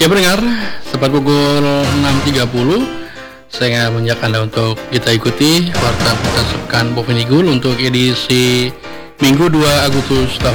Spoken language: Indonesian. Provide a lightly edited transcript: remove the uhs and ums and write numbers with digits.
Ya pendengar, tepat pukul 6.30 saya mengajak Anda untuk kita ikuti Warta Berita Sepekan Bovenigul untuk edisi Minggu 2 Agustus tahun